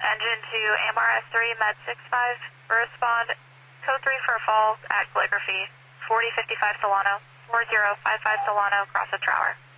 Engine to AMRS 3, Med 65, respond, code 3 for a fall at calligraphy, 4055 Solano, 4055 Solano, cross the Trower.